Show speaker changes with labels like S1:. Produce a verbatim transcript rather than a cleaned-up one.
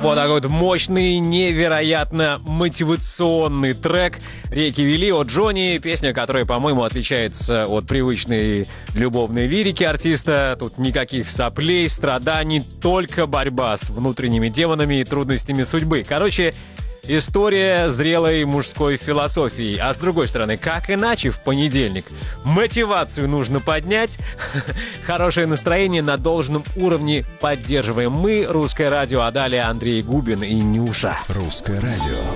S1: Вот такой вот мощный, невероятно мотивационный трек «Реки вели» от Джонни. Песня, которая, по-моему, отличается от привычной любовной лирики артиста. Тут никаких соплей, страданий, только борьба с внутренними демонами и трудностями судьбы. Короче, история зрелой мужской философии. А с другой стороны, как иначе в понедельник? Мотивацию нужно поднять. Хорошее настроение на должном уровне поддерживаем мы, Русское радио, а далее Андрей Губин и Нюша.
S2: Русское радио.